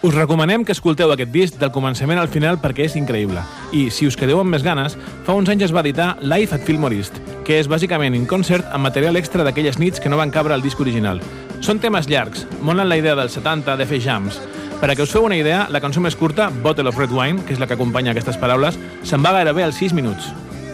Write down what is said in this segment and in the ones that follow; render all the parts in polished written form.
Us recomanem que escolteu aquest disc del començament al final perquè és increïble. I, si us quedeu amb més ganes, fa uns anys es va editar Live at Fillmore East, que és bàsicament in concert amb material extra d'aquelles nits que no van cabre al disc original. Són temes llargs, molen la idea dels 70 de fer jams. Per a que us feu una idea, la cançó més curta, Bottle of Red Wine, que és la que acompanya aquestes paraules, se'n va gairebé als 6 minuts.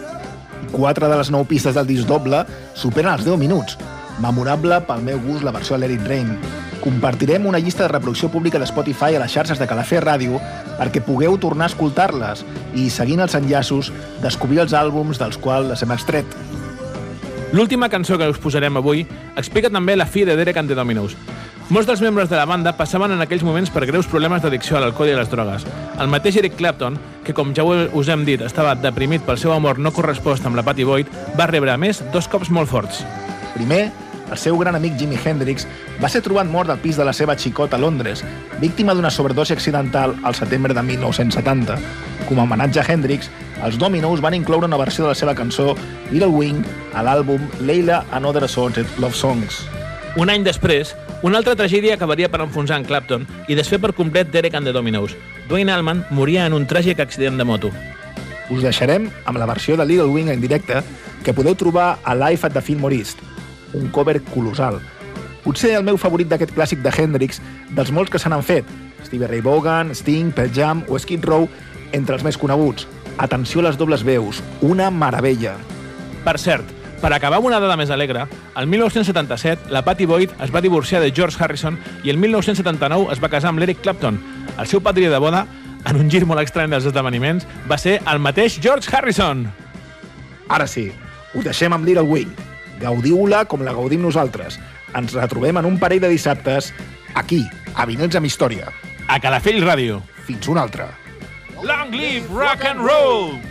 4 de les 9 pistes del disc doble superen els 10 minuts. Memorable pel meu gust la versió de Let It Rain. Compartirem una llista de reproducció pública de Spotify a les xarxes de Calafé Ràdio perquè pugueu tornar a escoltar-les i, seguint els enllaços, descobrir els àlbums dels quals les hem extret. L'última cançó que us posarem avui explica també la fi de Derek and the Dominos. Molts dels membres de la banda passaven en aquells moments per greus problemes d'addicció a l'alcohol i a les drogues. El mateix Eric Clapton, que com ja us hem dit estava deprimit pel seu amor no correspost amb la Pattie Boyd, va rebre a més 2 cops molt forts. Primer, el seu gran amic Jimi Hendrix va ser trobat mort al pis de la seva xicota a Londres, víctima d'una sobredosi accidental al setembre de 1970. Com a homenatge a Hendrix, els Dominos van incloure una versió de la seva cançó Little Wing a l'àlbum Layla and Other Assorted Love Songs. Un any després, una altra tragèdia acabaria per enfonsar en Clapton i desfer per complet Derek and the Dominos. Dwayne Allman moria en un tràgic accident de moto. Us deixarem amb la versió de Little Wing en directe que podeu trobar a Live at the Fillmore East, un cover colossal. Potser el meu favorit d'aquest clàssic de Hendrix, dels molts que se n'han fet, Stevie Ray Vaughan, Sting, Pearl Jam o Skid Row, entre els més coneguts. Atenció a les dobles veus, una meravella. Per cert, per acabar amb una dada més alegre, el 1977 la Pattie Boyd es va divorciar de George Harrison i el 1979 es va casar amb l'Eric Clapton. El seu padrí de boda, en un gir molt estrany dels esdeveniments, va ser el mateix George Harrison. Ara sí, us deixem amb Little Wing. Gaudiu-la com la gaudim nosaltres. Ens retrobem en un parell de dissabtes aquí, a Vinils amb Història. A Calafell Ràdio. Fins una altra. Long live rock and roll!